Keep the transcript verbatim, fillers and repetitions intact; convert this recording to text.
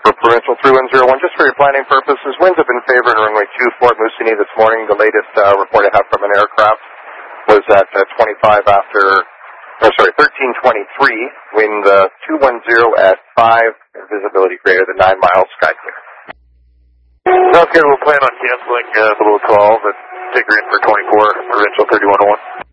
For Provincial three one zero one, just for your planning purposes, winds have been favoring runway two Fort Moosonee this morning. The latest uh, report I have from an aircraft was at uh, twenty-five after, oh sorry, thirteen twenty-three, wind uh, two one zero at five, visibility greater than nine miles, sky clear. South Carolina will plan on canceling uh, below twelve and take her in for twenty-four, Provincial thirty-one oh one.